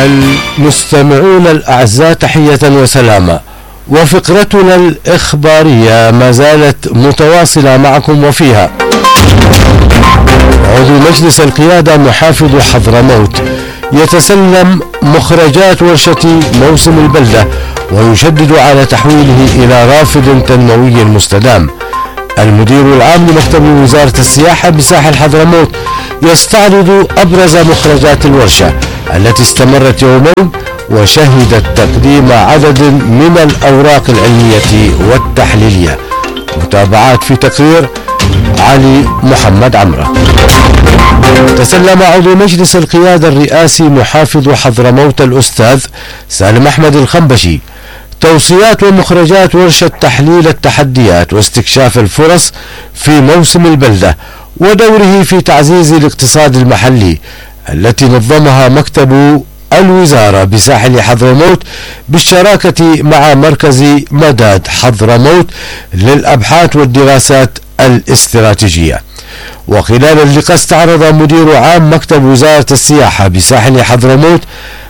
المستمعون الأعزاء، تحية وسلاما، وفقرتنا الإخبارية ما زالت متواصلة معكم، وفيها عضو مجلس القيادة محافظ حضرموت يتسلم مخرجات ورشة موسم البلدة ويشدد على تحويله إلى رافد تنموي مستدام. المدير العام لمكتب وزارة السياحة بساحل حضرموت يستعرض أبرز مخرجات الورشة التي استمرت يومين وشهدت تقديم عدد من الأوراق العلمية والتحليلية. متابعات في تقرير علي محمد عمرة. تسلم عضو مجلس القيادة الرئاسي محافظ حضرموت الأستاذ سالم أحمد الخنبشي توصيات ومخرجات ورشة تحليل التحديات واستكشاف الفرص في موسم البلدة ودوره في تعزيز الاقتصاد المحلي التي نظمها مكتب الوزارة بساحل حضرموت بالشراكة مع مركز مداد حضرموت للأبحاث والدراسات الاستراتيجية. وخلال اللقاء استعرض مدير عام مكتب وزارة السياحة بساحل حضرموت